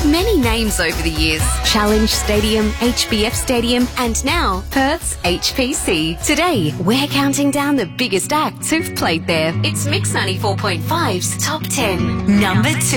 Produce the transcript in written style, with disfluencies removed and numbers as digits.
Many names over the years. Challenge Stadium, HBF Stadium, and now Perth's HPC. Today, we're counting down the biggest acts who've played there. It's Mix 94.5's Top 10. Number 2.